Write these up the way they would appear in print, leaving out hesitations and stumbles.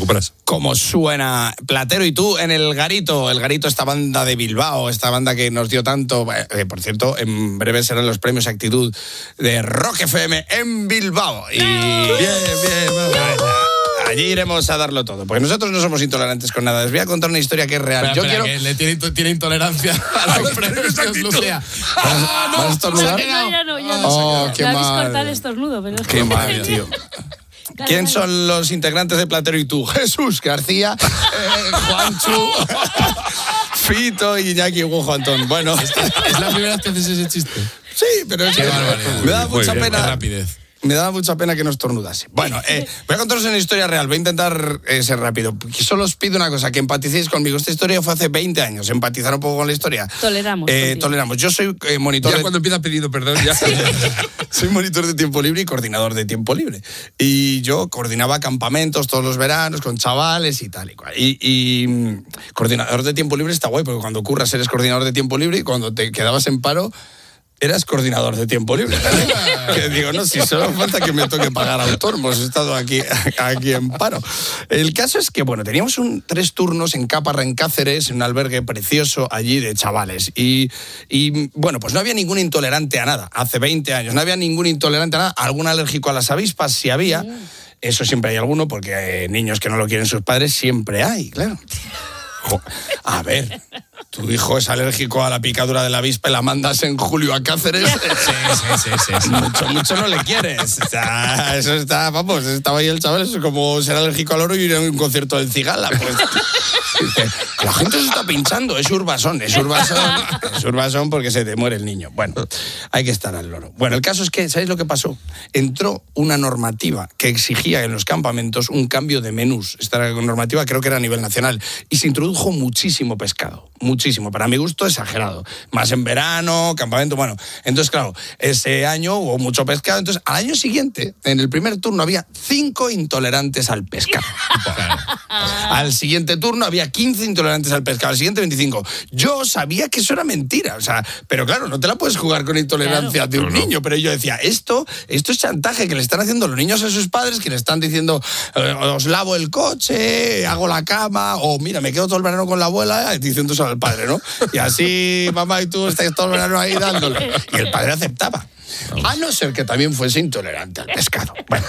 recuperas. Como suena Platero y tú en El Garito, esta banda de Bilbao, esta banda que nos dio tanto, por cierto, en breve serán los premios Actitud de Rock FM en Bilbao. Y bien, allí iremos a darlo todo, porque nosotros no somos intolerantes con nada. Les voy a contar una historia que es real. Espera, que le tiene intolerancia a los premios de Lucía. ¿Vas a estornudar? Ya no. Oh, qué ya habéis mal. cortado el estornudo, pero es Qué mal, tío. ¿Quién son los integrantes de Platero y tú? Jesús García, Juanchu, Fito y Iñaki Hugo Antón. Bueno, ¿Es la primera vez que haces ese chiste? sí, pero es que me da mucha Qué pena. rapidez. Me daba mucha pena que no estornudase. Bueno, voy a contaros una historia real. Voy a intentar ser rápido. Solo os pido una cosa, que empaticéis conmigo. Esta historia fue hace 20 años. Empatizar un poco con la historia. Toleramos. Yo soy monitor Ya cuando empieza pidiendo perdón, ya. Soy monitor de tiempo libre y coordinador de tiempo libre. Y yo coordinaba campamentos todos los veranos con chavales y tal y cual. Y coordinador de tiempo libre está guay, porque cuando curras eres coordinador de tiempo libre y cuando te quedabas en paro eras coordinador de tiempo libre. Que digo, no, si solo falta que me toque pagar autónomos, he estado aquí en paro. El caso es que, bueno, teníamos 3 turnos en Caparra, en Cáceres, en un albergue precioso allí de chavales. Y bueno, pues no había ningún intolerante a nada. Hace 20 años no había ningún intolerante a nada. Algún alérgico a las avispas sí había. Eso siempre hay alguno, porque niños que no lo quieren sus padres siempre hay, claro. A ver, tu hijo es alérgico a la picadura de la avispa y la mandas en julio a Cáceres. Sí. Mucho no le quieres. O sea, eso está, vamos, estaba ahí el chaval, eso es como ser alérgico al oro y ir a un concierto del Cigala. Pues, la gente se está pinchando, es Urbasón porque se te muere el niño. Bueno, hay que estar al loro. Bueno, el caso es que, ¿sabéis lo que pasó? Entró una normativa que exigía en los campamentos un cambio de menús. Esta normativa creo que era a nivel nacional. Y se introdujo muchísimo pescado. Muchísimo. Para mi gusto, exagerado. Más en verano, campamento, bueno. Entonces, claro, ese año hubo mucho pescado. Entonces, al año siguiente, en el primer turno, había 5 intolerantes al pescado. Al siguiente turno había 15 intolerantes al pescado. Al siguiente, 25. Yo sabía que eso era mentira. O sea, pero claro, no te la puedes jugar con intolerancia de un niño. Pero yo decía, esto es chantaje que le están haciendo los niños a sus padres, que le están diciendo, os lavo el coche, hago la cama, o mira, me quedo todo el verano con la abuela, diciendo eso al padre, ¿no? Y así, mamá y tú estáis todo el verano ahí dándole. Y el padre aceptaba. A no ser que también fuese intolerante al pescado. Bueno.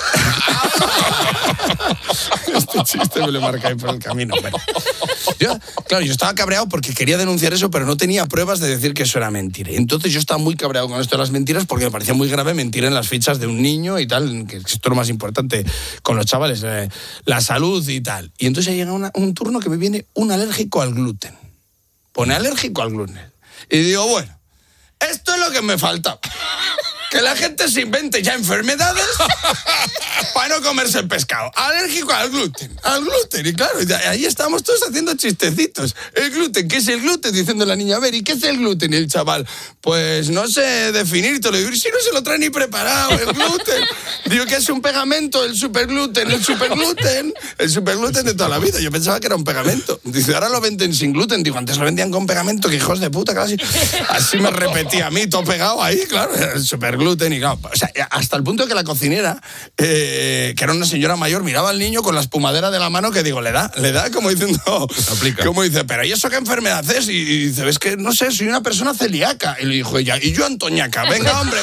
Este chiste me lo marca ahí por el camino. Bueno. Yo estaba cabreado porque quería denunciar eso, pero no tenía pruebas de decir que eso era mentira. Y entonces yo estaba muy cabreado con esto de las mentiras porque me parecía muy grave mentir en las fichas de un niño y tal, que esto es lo más importante con los chavales, la salud y tal. Y entonces llega un turno que me viene un alérgico al gluten. Pone alérgico al gluten. Y digo, bueno, esto es lo que me falta. Que la gente se invente ya enfermedades para no comerse el pescado. Alérgico al gluten. Y claro, ahí estábamos todos haciendo chistecitos. El gluten, ¿qué es el gluten? Diciendo la niña, a ver, ¿y qué es el gluten? Y el chaval, pues no sé definirte. Le digo, si no se lo trae ni preparado, el gluten. Digo, ¿qué es un pegamento? El supergluten. El supergluten de toda la vida. Yo pensaba que era un pegamento. Dice, ahora lo venden sin gluten. Digo, antes lo vendían con pegamento, que hijos de puta, casi. Así me repetía a mí, todo pegado ahí, claro, el supergluten. Y claro, o sea, hasta el punto que la cocinera, que era una señora mayor, miraba al niño con la espumadera de la mano, que digo, le da como diciendo, como dice, pero ¿y eso qué enfermedad es? Y dice, ves que, no sé, soy una persona celíaca. Y le dijo ella, y yo antoñaca, venga hombre,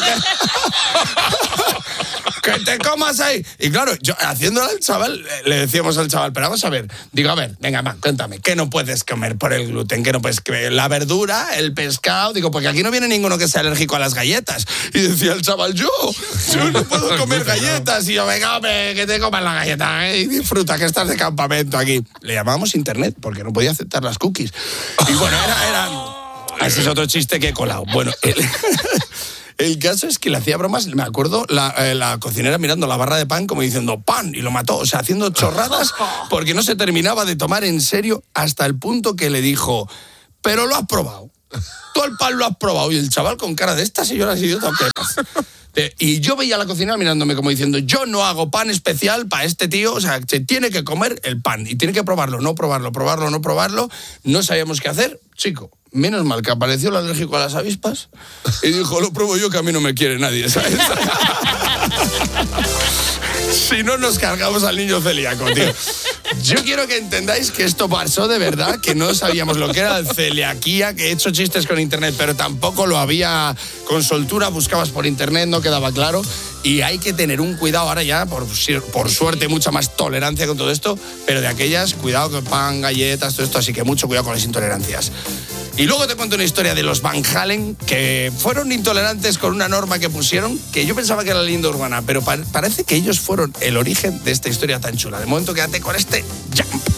que te comas ahí. Y claro, yo haciéndole al chaval, le decíamos al chaval, pero vamos a ver, digo, a ver, venga, va, cuéntame, ¿qué no puedes comer por el gluten? ¿Qué no puedes comer? La verdura, el pescado, digo, porque aquí no viene ninguno que sea alérgico a las galletas. Y decía el chaval, yo no puedo comer galletas. Y yo, venga, hombre, que te comas la galleta, y disfruta que estás de campamento aquí. Le llamábamos internet, porque no podía aceptar las cookies. Y bueno, era ese es otro chiste que he colado. Bueno, el caso es que le hacía bromas, me acuerdo, la cocinera mirando la barra de pan como diciendo ¡pan! Y lo mató, o sea, haciendo chorradas porque no se terminaba de tomar en serio hasta el punto que le dijo, pero lo has probado, tú el pan lo has probado. Y el chaval con cara de esta señora es idiota, y yo veía a la cocinera mirándome como diciendo, yo no hago pan especial para este tío, o sea, se tiene que comer el pan y tiene que probarlo, no probarlo, no sabíamos qué hacer, chico. Menos mal que apareció el alérgico a las avispas y dijo, lo pruebo yo que a mí no me quiere nadie, ¿sabes? Si no nos cargamos al niño celíaco, tío. Yo quiero que entendáis que esto pasó de verdad, que no sabíamos lo que era la celiaquía, que he hecho chistes con internet, pero tampoco lo había con soltura, buscabas por internet, no quedaba claro. Y hay que tener un cuidado ahora ya, por suerte, mucha más tolerancia con todo esto, pero de aquellas, cuidado con pan, galletas, todo esto, así que mucho cuidado con las intolerancias. Y luego te cuento una historia de los Van Halen, que fueron intolerantes con una norma que pusieron, que yo pensaba que era la leyenda urbana, pero parece que ellos fueron el origen de esta historia tan chula. De momento, quédate con este Jump.